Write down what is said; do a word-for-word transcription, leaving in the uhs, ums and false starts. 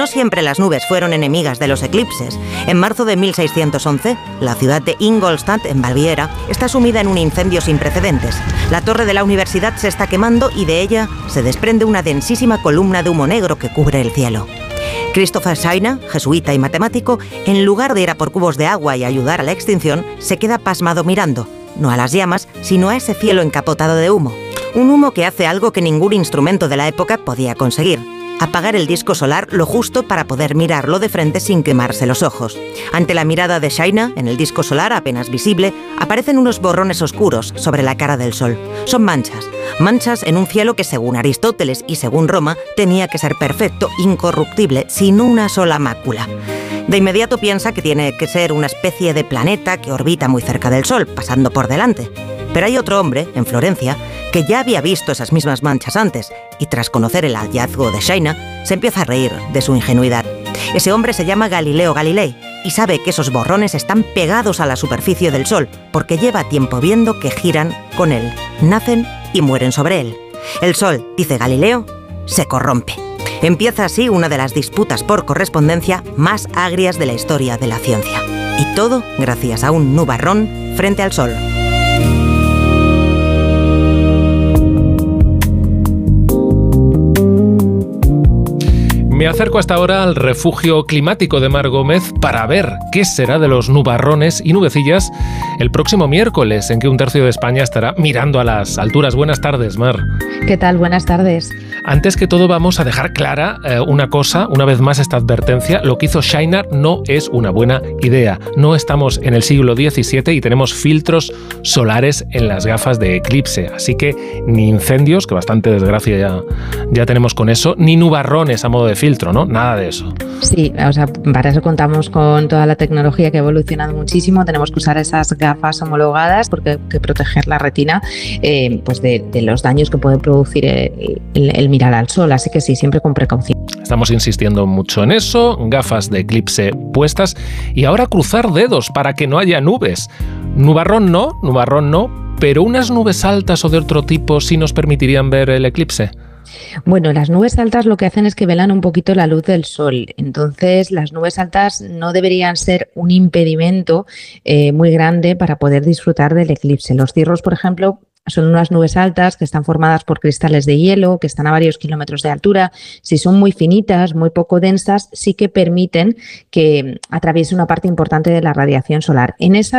no siempre las nubes fueron enemigas de los eclipses. En marzo de mil seiscientos once, la ciudad de Ingolstadt, en Baviera, está sumida en un incendio sin precedentes. La torre de la universidad se está quemando y de ella se desprende una densísima columna de humo negro que cubre el cielo. Christopher Scheiner, jesuita y matemático, en lugar de ir a por cubos de agua y ayudar a la extinción, se queda pasmado mirando, no a las llamas, sino a ese cielo encapotado de humo. Un humo que hace algo que ningún instrumento de la época podía conseguir: apagar el disco solar lo justo para poder mirarlo de frente sin quemarse los ojos. Ante la mirada de Scheiner, en el disco solar apenas visible, aparecen unos borrones oscuros sobre la cara del Sol. Son manchas, manchas en un cielo que, según Aristóteles y según Roma, tenía que ser perfecto, incorruptible, sin una sola mácula. De inmediato piensa que tiene que ser una especie de planeta que orbita muy cerca del Sol, pasando por delante. Pero hay otro hombre, en Florencia, que ya había visto esas mismas manchas antes, y tras conocer el hallazgo de Scheiner, se empieza a reír de su ingenuidad. Ese hombre se llama Galileo Galilei, y sabe que esos borrones están pegados a la superficie del Sol, porque lleva tiempo viendo que giran con él, nacen y mueren sobre él. El Sol, dice Galileo, se corrompe. Empieza así una de las disputas por correspondencia más agrias de la historia de la ciencia. Y todo gracias a un nubarrón frente al Sol. Me acerco hasta ahora al refugio climático de Mar Gómez para ver qué será de los nubarrones y nubecillas el próximo miércoles, en que un tercio de España estará mirando a las alturas. Buenas tardes, Mar. ¿Qué tal? Buenas tardes. Antes que todo vamos a dejar clara eh, una cosa, una vez más esta advertencia: lo que hizo Scheiner no es una buena idea. No estamos en el siglo diecisiete y tenemos filtros solares en las gafas de eclipse, así que ni incendios, que bastante desgracia ya, ya tenemos con eso, ni nubarrones a modo de filtro, ¿no? Nada de eso. Sí, o sea, para eso contamos con toda la tecnología que ha evolucionado muchísimo. Tenemos que usar esas gafas homologadas porque hay que proteger la retina eh, pues de, de los daños que puede producir el, el, el mirar al sol, así que sí, siempre con precaución. Estamos insistiendo mucho en eso, gafas de eclipse puestas, y ahora cruzar dedos para que no haya nubes. Nubarrón no, nubarrón no, pero unas nubes altas o de otro tipo sí nos permitirían ver el eclipse. Bueno, las nubes altas lo que hacen es que velan un poquito la luz del sol. Entonces, las nubes altas no deberían ser un impedimento eh, muy grande para poder disfrutar del eclipse. Los cirros, por ejemplo, son unas nubes altas que están formadas por cristales de hielo, que están a varios kilómetros de altura. Si son muy finitas, muy poco densas, sí que permiten que atraviese una parte importante de la radiación solar. En esa